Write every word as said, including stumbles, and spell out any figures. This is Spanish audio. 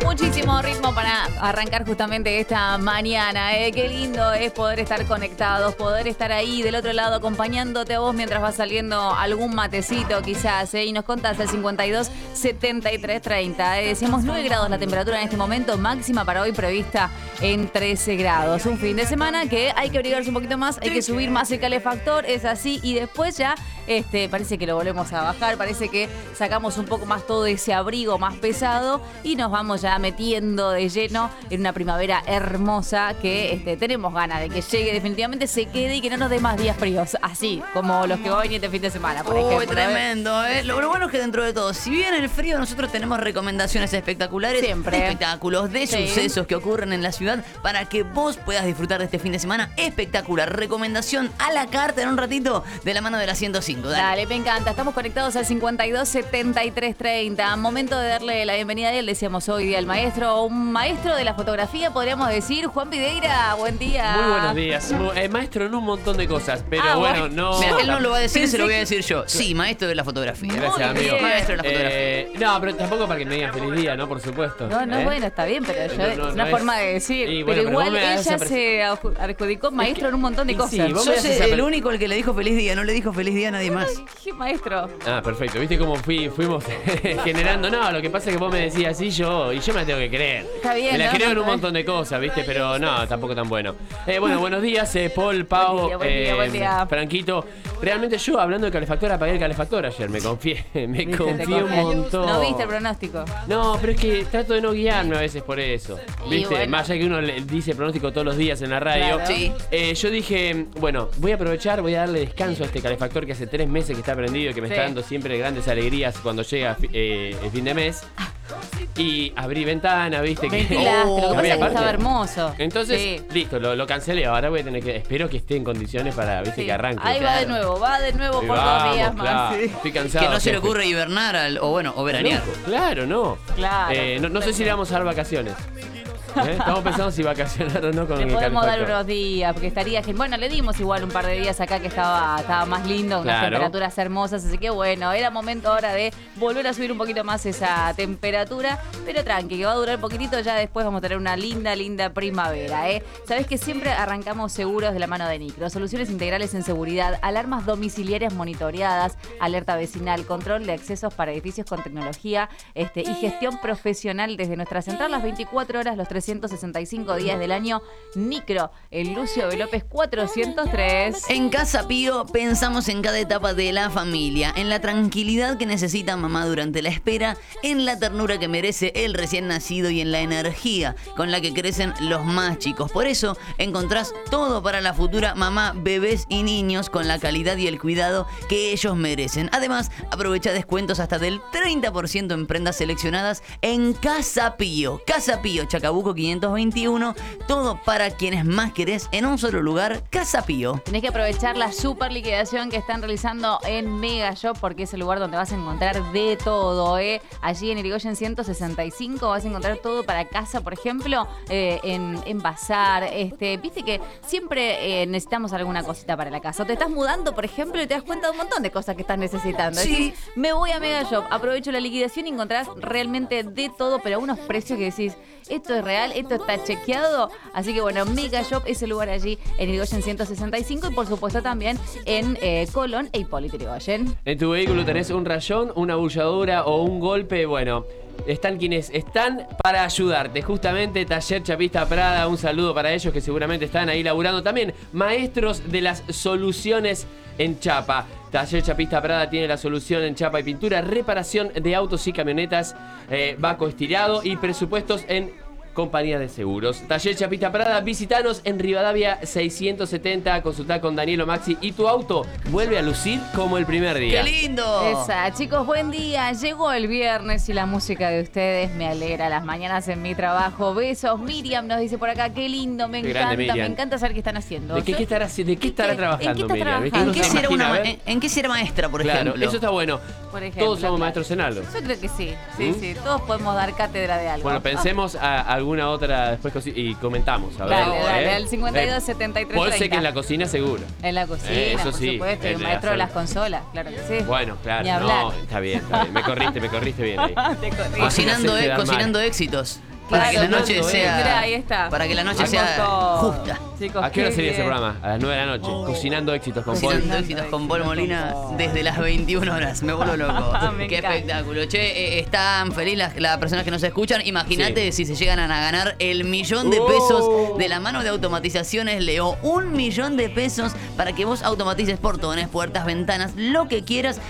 Muchísimo ritmo para arrancar justamente esta mañana. ¿eh? Qué lindo es poder estar conectados, poder estar ahí del otro lado acompañándote a vos mientras va saliendo algún matecito quizás. ¿eh? Y nos contás el cincuenta y dos setenta y tres treinta. ¿eh? Decíamos nueve grados la temperatura en este momento, máxima para hoy prevista en trece grados. Un fin de semana que hay que abrigarse un poquito más, hay que subir más el calefactor, es así. Y después ya este, parece que lo volvemos a bajar, parece que sacamos un poco más todo ese abrigo más pesado y nos vamos ya metiendo de lleno en una primavera hermosa que este, tenemos ganas de que llegue definitivamente, se quede y que no nos dé más días fríos, así como los que va a venir este fin de semana, por ejemplo. Uy, tremendo, ¿eh? Lo, lo bueno es que dentro de todo, si bien el frío, nosotros tenemos recomendaciones espectaculares, siempre, de espectáculos, de sí. sucesos que ocurren en la ciudad para que vos puedas disfrutar de este fin de semana espectacular. Recomendación a la carta en un ratito de la mano de la ciento cinco. Dale, Dale me encanta. Estamos conectados al cincuenta y dos setenta y tres treinta. Momento de darle la bienvenida a él, decíamos hoy día al maestro, un maestro de la fotografía, podríamos decir, Juan Videira. Buen día. Muy buenos días. Eh, maestro en un montón de cosas, pero ah, bueno, no... Mira, él no lo va a decir, Pensé se lo voy a decir yo. Sí, maestro de la fotografía. Gracias, Muy amigo. bien. Maestro de la fotografía. Eh, no, pero tampoco para que me digan feliz día, ¿no? Por supuesto. No, no, ¿eh? bueno, está bien, pero yo, No, no, es una no forma es... de decir. Y, pero bueno, igual pero ella esa... se adjudicó maestro es que... en un montón de y cosas. sí, vos Sos me el único el que le dijo feliz día, no le dijo feliz día a nadie más. Ay, qué maestro. Ah, perfecto. ¿Viste cómo fui, fuimos generando? No, lo que pasa es que vos me decías así yo, y yo me la tengo que creer. Está bien, Me la ¿no? creo en un montón de cosas, ¿viste? Pero no, tampoco tan bueno. Eh, bueno, buenos días, eh, Paul, Pau, Buen día, buen día, eh, buen día. Franquito. Realmente yo, hablando de calefactor, apagué el calefactor ayer, me confié, me ¿Viste? confié Te un confié. montón. No viste el pronóstico. No, pero es que trato de no guiarme a veces por eso. Y ¿Viste? bueno. Más allá que uno le dice pronóstico todos los días en la radio. Claro. Sí. Eh, yo dije, bueno, voy a aprovechar, voy a darle descanso a este calefactor que hace tres meses que está prendido y que me Sí. está dando siempre grandes alegrías cuando llega eh, el fin de mes. Y abrí ventana, ¿viste? Que, Ventilaste, Oh, lo que pasa es que aparte. estaba hermoso. Entonces, Sí. listo, lo, lo cancelé. Ahora voy a tener que. Espero que esté en condiciones para, ¿viste? Sí. Que arranque. Ahí va de nuevo, va de nuevo Y por vamos, dos días más. claro. Sí. Estoy cansado. Que no se le jefe. ocurre hibernar al, o bueno, o veranear. Loco, claro, no. Claro. Eh, no, no sé si le vamos a dar vacaciones. ¿Eh? Estamos pensando si vacacionar o no con Le el podemos dar calefactor. unos días, porque estaría genial. Bueno, le dimos igual un par de días acá que estaba, estaba más lindo, con las Claro. temperaturas hermosas. Así que bueno, era momento ahora de volver a subir un poquito más esa temperatura. Pero tranqui, que va a durar un poquitito. Ya después vamos a tener una linda, linda primavera. ¿eh? Sabés que siempre arrancamos seguros de la mano de Nicro. Soluciones integrales en seguridad, alarmas domiciliarias monitoreadas, alerta vecinal, control de accesos para edificios con tecnología este, y gestión profesional desde nuestra central las veinticuatro horas, los trescientos sesenta y cinco días del año. Nicro, en Lucio B. López cuatrocientos tres. En Casa Pío pensamos en cada etapa de la familia, en la tranquilidad que necesita mamá durante la espera, en la ternura que merece el recién nacido y en la energía con la que crecen los más chicos. Por eso encontrás todo para la futura mamá, bebés y niños con la calidad y el cuidado que ellos merecen. Además, aprovecha descuentos hasta del treinta por ciento en prendas seleccionadas en Casa Pío. Casa Pío, Chacabuco quinientos veintiuno, todo para quienes más querés en un solo lugar, Casa Pío. Tenés que aprovechar la super liquidación que están realizando en Mega Shop porque es el lugar donde vas a encontrar de todo. ¿eh? Allí en Irigoyen ciento sesenta y cinco vas a encontrar todo para casa, por ejemplo, eh, en, en bazar. Este, Viste que siempre eh, necesitamos alguna cosita para la casa. O te estás mudando, por ejemplo, y te das cuenta de un montón de cosas que estás necesitando. Sí. Decís, me voy a Mega Shop, aprovecho la liquidación y encontrás realmente de todo, pero a unos precios que decís, esto es real, esto está chequeado. Así que bueno, Mega Shop es el lugar allí en Irigoyen ciento sesenta y cinco y por supuesto también en eh, Colón e Hipólito Yrigoyen. En tu vehículo tenés un rayón, una bulladura o un golpe, bueno, están quienes están para ayudarte. Justamente Taller Chapista Prada, un saludo para ellos que seguramente están ahí laburando. También maestros de las soluciones en chapa. Taller Chapista Prada tiene la solución en chapa y pintura, reparación de autos y camionetas, eh, Baco estirado y presupuestos en compañía de seguros. Taller Chapista Prada, visitanos en Rivadavia seiscientos setenta, consultá con Danielo Maxi y tu auto vuelve a lucir como el primer día. ¡Qué lindo! Esa, chicos, buen día. Llegó el viernes y la música de ustedes me alegra las mañanas en mi trabajo. Besos. Miriam nos dice por acá, qué lindo, me Qué encanta, grande, Miriam. me encanta saber qué están haciendo. ¿De qué, Yo- qué estará, de qué estará ¿En qué trabajando, está Miriam? ¿Viste? trabajando? ¿En Uno qué, se será imagina, una, a ver. en, en qué será maestra, por Claro, ejemplo? eso está bueno. Por ejemplo, Todos somos claro. maestros en algo. Yo creo que sí, sí, ¿Mm? sí. Todos podemos dar cátedra de algo. Bueno, pensemos a alguna otra después cosi- y comentamos. A ver, Dale, dale, ¿eh? al cincuenta y dos setenta y tres Paul sé treinta. que en la cocina seguro. En la cocina, Eh, eso por sí, supuesto, y el un de maestro de hacer- las consolas, claro que sí. Bueno, claro. Ni hablar. No, está bien, está bien. Me corriste, me corriste bien ahí. Te corrijo. Cocinando, Hacerte eh, dar mal. cocinando éxitos. Para que la Claro, noche sonando, eh. sea. Mirá, ahí está. Para que la noche Chicos, sea todo. justa. Chicos, ¿A qué hora qué sería ese bien. programa? A las nueve de la noche. Cocinando éxitos con Paul. Cocinando éxitos con Paul Molina desde las veintiuna horas. Me vuelvo loco. Me Qué encanta. espectáculo. Che, eh, están felices las, las personas que nos escuchan. Imagínate si se llegan a ganar el millón de Oh. pesos de la mano de Automatizaciones Leo. Un millón de pesos para que vos automatices portones, puertas, ventanas, lo que quieras